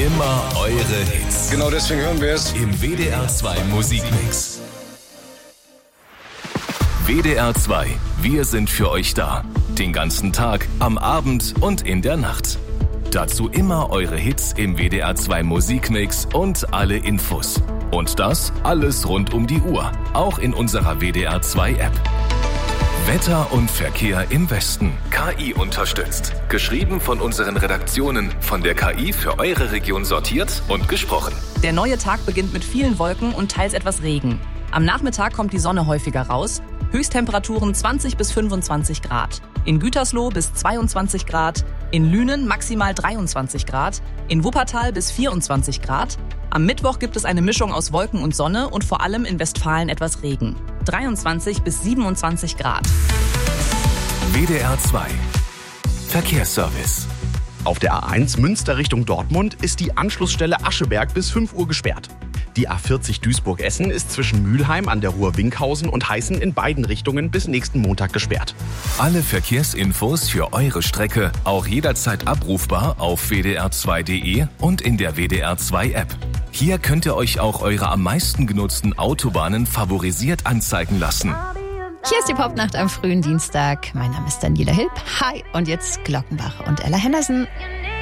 Immer eure Hits. Genau deswegen hören wir es. Im WDR 2 Musikmix. WDR 2, wir sind für euch da. Den ganzen Tag, am Abend und in der Nacht. Dazu immer eure Hits im WDR 2 Musikmix und alle Infos. Und das alles rund um die Uhr, auch in unserer WDR 2 App. Wetter und Verkehr im Westen. KI unterstützt. Geschrieben von unseren Redaktionen, von der KI für eure Region sortiert und gesprochen. Der neue Tag beginnt mit vielen Wolken und teils etwas Regen. Am Nachmittag kommt die Sonne häufiger raus. Höchsttemperaturen 20 bis 25 Grad. In Gütersloh bis 22 Grad. In Lünen maximal 23 Grad. In Wuppertal bis 24 Grad. Am Mittwoch gibt es eine Mischung aus Wolken und Sonne und vor allem in Westfalen etwas Regen. 23 bis 27 Grad. WDR 2 Verkehrsservice. Auf der A1 Münster Richtung Dortmund ist die Anschlussstelle Ascheberg bis 5 Uhr gesperrt. Die A40 Duisburg-Essen ist zwischen Mülheim an der Ruhr-Winkhausen und Heißen in beiden Richtungen bis nächsten Montag gesperrt. Alle Verkehrsinfos für eure Strecke auch jederzeit abrufbar auf wdr2.de und in der WDR 2 App. Hier könnt ihr euch auch eure am meisten genutzten Autobahnen favorisiert anzeigen lassen. Hier ist die Popnacht am frühen Dienstag. Mein Name ist Daniela Hilb. Hi, und jetzt Glockenbach und Ella Henderson.